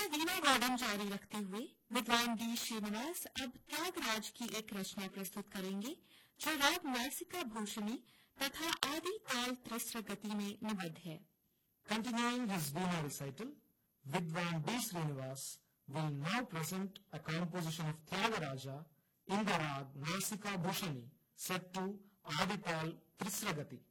वीणा वादन जारी रखते हुए विद्वान डी श्रीनिवास अब त्यागराज की एक रचना प्रस्तुत करेंगे जो राग नासिका भूषणी तथा आदि ताल त्रिस्र गति में निबद्ध है। Continuing his Veena recital, Vidwan D. Srinivas will now present a composition of Tyagaraja in the rag Nasika Bhushani set to Adital Trisragati.